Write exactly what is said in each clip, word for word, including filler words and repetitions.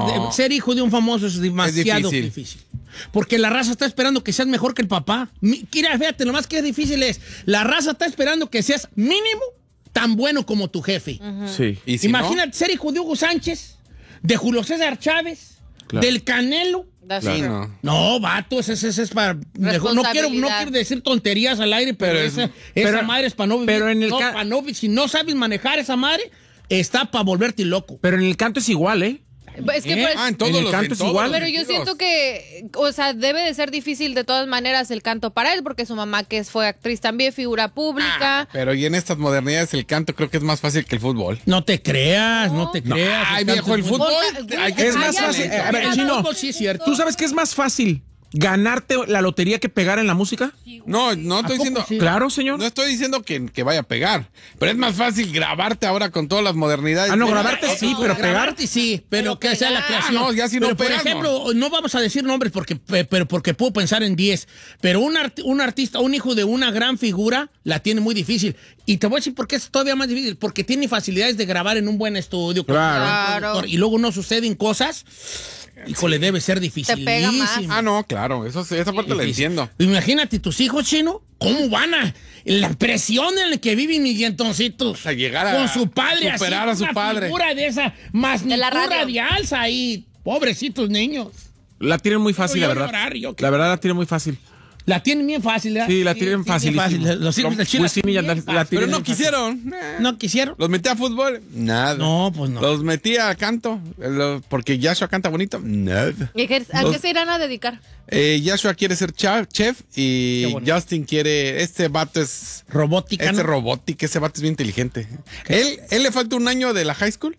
no. ser hijo de un famoso es demasiado es difícil. difícil. Porque la raza está esperando que seas mejor que el papá. Mira, fíjate, nomás que difícil es. La raza está esperando que seas mínimo tan bueno como tu jefe. Uh-huh. Sí. ¿Y si Imagínate no? ser hijo de Hugo Sánchez, de Julio César Chávez, claro. del Canelo. Claro. No, vato, ese, ese, ese es para... No quiero, no quiero decir tonterías al aire, pero, pero esa, pero, esa madre es para no vivir. Pero en el no, ca- no, si no sabes manejar esa madre, está para volverte loco. Pero en el canto es igual, ¿eh? Es que ¿Eh? pues, ah, en todos en el los canto es igual. Pero yo siento que, o sea, debe de ser difícil de todas maneras el canto para él, porque su mamá, que fue actriz también, figura pública. Ah, pero y en estas modernidades el canto creo que es más fácil que el fútbol. No te creas, no, no te creas. Ay, viejo, el fútbol. fútbol es más fácil. A ver, Chino, sí es cierto. ¿Tú sabes qué es más fácil? ¿Ganarte la lotería que pegar en la música? No, no estoy diciendo... Sí? Claro, señor. No estoy diciendo que, que vaya a pegar, pero es más fácil grabarte ahora con todas las modernidades. Ah, no, pero, grabarte no, sí, no, pero no, pegar... Grabarte sí, pero, pero que sea la creación. Ah, no, ya si no pero, por pegas, ejemplo, no. no vamos a decir nombres porque, pero porque puedo pensar en diez, pero un, art, un artista, un hijo de una gran figura, la tiene muy difícil. Y te voy a decir por qué es todavía más difícil, porque tiene facilidades de grabar en un buen estudio. Claro. claro. Y luego no suceden cosas... Híjole, sí. debe ser difícil. Te pega más. Ah, no, claro, eso, esa parte sí, la entiendo. Imagínate tus hijos, Chino, ¿cómo van a...? La presión en la que viven mis dientoncitos. A llegar a... Con su padre, superar así, a su padre. Figura de esa magnitud de radial ahí. Pobrecitos niños. La tienen muy fácil, yo la verdad. Llorar, yo, la verdad la tienen muy fácil. La tienen bien fácil, ¿verdad? Sí, la tienen sí, fácil. fácil. Los hijos del Chino. Pero no quisieron. ¿No quisieron? ¿Los metí a fútbol? Nada. No, pues no. ¿Los metí a canto? Porque Yashua canta bonito. Nada. ¿Y qué, a Los, qué se irán a dedicar? Eh, Yashua quiere ser chef y Justin quiere... Este vato es... Robótica, Este ¿no? robótica, ese vato es bien inteligente. Él, él le falta un año de la high school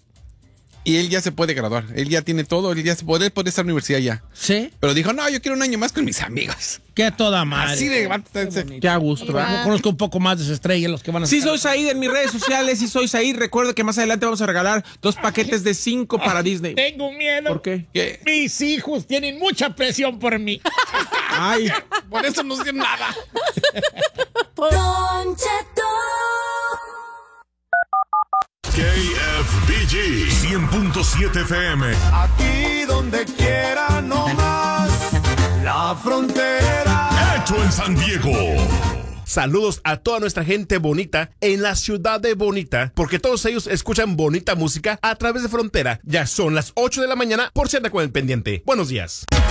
y él ya se puede graduar. Él ya tiene todo, él ya se puede, puede estar en la universidad ya. ¿Sí? Pero dijo, no, yo quiero un año más con mis amigos. Qué toda madre. Así de vato. Qué, Qué a gusto. ¿verdad? Conozco un poco más de esa estrella, los que van a... Sí, soy Said en mis redes sociales, sí soy Said. Recuerda que más adelante vamos a regalar dos paquetes de cinco para Disney. Tengo miedo. ¿Por qué? ¿Qué? Mis hijos tienen mucha presión por mí. Ay. Por eso no sé nada. Don Cheto. K F B G cien punto siete F M. Aquí donde quiera, no más. La frontera. Hecho en San Diego. Saludos a toda nuestra gente bonita en la ciudad de Bonita, porque todos ellos escuchan bonita música a través de Frontera. Ya son las ocho de la mañana, por si anda con el pendiente. Buenos días.